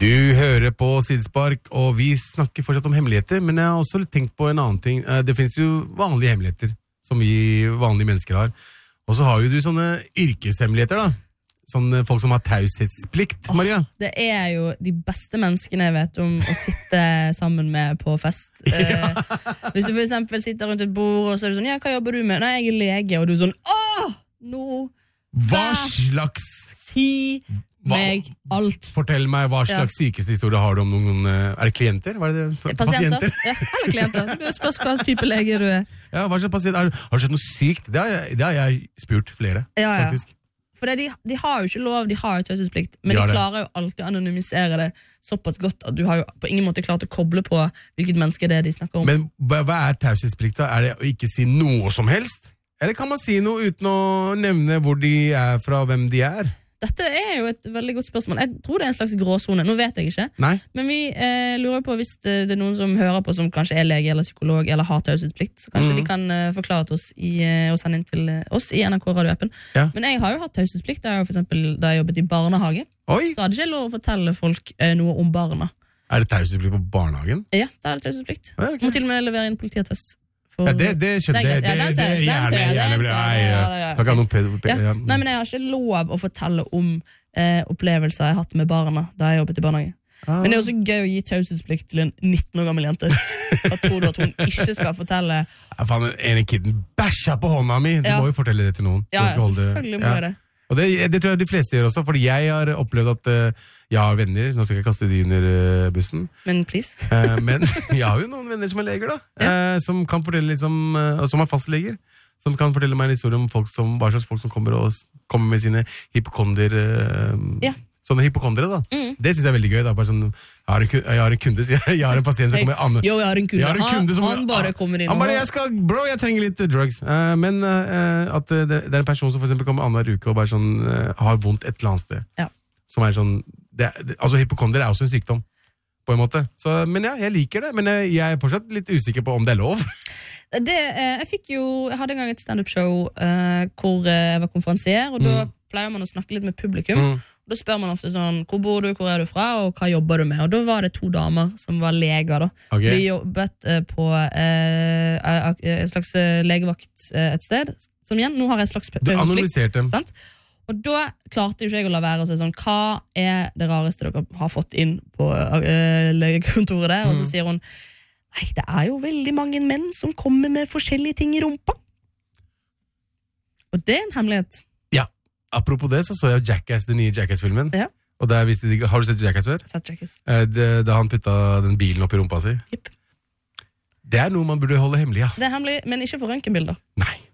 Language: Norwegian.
Du hører på Sidespark, og vi snakker fortsatt om hemmeligheter, men jeg har også tenkt på en annen ting. Det finnes jo vanlige hemmeligheter, som vi vanlige mennesker har. Og så har jo du sånne yrkeshemmeligheter da. Sånne folk som har taushetsplikt, Maria. Det er jo de beste menneskene jeg vet om å sitte sammen med på fest. Hvis du for eksempel sitter rundt et bord, og så er du sånn, ja, hva jobber du med? Nei, jeg er lege, og du er sånn, Hva slags... Si meg alt. Fortell meg, hva slags sykeste historie har du om noen... Er det klienter? Hva er det? Pasienter? Ja, eller klienter. Du kan spørre hva type lege du er. Ja, hva slags pasient? Har du sett noe sykt? Det har jeg spurt flere, faktisk. For de har jo ikke lov, de har jo taushetsplikt, men de klarer jo alltid å anonymisere det såpass godt at du har jo på ingen måte klart å koble på hvilket menneske det er de snakker om. Men hva er taushetsplikt da? Er det å ikke si noe som helst? Eller kan man si noe uten å nevne hvor de er fra, hvem de er? Dette er jo et veldig godt spørsmål. Jeg tror det er en slags gråzone. Nå vet jeg ikke. Nei. Men vi lurer på hvis det er noen som hører på som kanskje er lege eller psykolog eller har taushetsplikt, så kanskje de kan forklare til oss og sende inn til oss i NRK Radio-appen. Ja. Men jeg har jo hatt taushetsplikt. Det er jo for eksempel da jeg jobbet i barnehage. Oi. Så hadde jeg ikke lov å fortelle folk noe om barna. Er det taushetsplikt på barnehagen? Ja, det er taushetsplikt. Okay. Må til og med levere inn politiattest. Ja, det skjønner jeg. Det gjerne blir Nei, men jeg har ikke lov å fortelle om opplevelser jeg har hatt med barna da jeg jobbet i barnehage. Men det er også gøy å gi taushetsplikt til en 19 år gammel jente. Hva tror du at hun ikke skal fortelle? Faen, en kidden bæsja på hånda mi. Du må jo fortelle det til noen. Ja, selvfølgelig må jeg det. Og det tror jeg de fleste gjør også, fordi jeg har opplevd at jeg har venner, nå skal jeg ikke kaste de under bussen. Men please. Men jeg har jo noen venner som er leger da, som kan fortelle liksom, som er fastleger, som kan fortelle meg en historie om hva slags folk som kommer med sine hypokonder, sånne hypokondere da. Det synes jeg er veldig gøy da, bare sånn, jeg har en kunde, jeg har en pasient som kommer Anne. Jo, jeg har en kunde, som, han bare kommer inn. Han bare, jeg trenger litt drugs. Men at det er en person som for eksempel kommer annenhver uke og bare sånn, har vondt et eller annet sted. Ja. Som er sånn, altså hypokonder er også en sykdom, på en måte. Så, men ja, jeg liker det, men jeg er fortsatt litt usikker på om det er lov. Jeg hadde en gang et stand-up-show hvor jeg var konferansier, og da pleier man å snakke litt med publikum. Da spør man ofte sånn, hvor bor du, hvor er du fra, og hva jobber du med? Og da var det 2 damer som var leger da. Okay. De jobbet på en slags legevakt et sted, som igjen, nå har jeg en slags taushetsplikt. Du anonymiserte dem. Sant? Og da klarte jo ikke jeg å la være å si sånn, hva er det rareste dere har fått inn på legekontoret der? Og så sier hun, nei, det er jo veldig mange menn som kommer med forskjellige ting i rumpa. Og det er en hemmelighet. Apropos det, så jeg Jackass, den nye Jackass-filmen. Ja. Og der visste de, har du sett Jackass før? Sett Jackass. Da han putta den bilen opp i rumpa si. Yep. Det er noe man burde holde hemmelig, ja. Det er hemmelig, men ikke for røntgenbilder. Nei.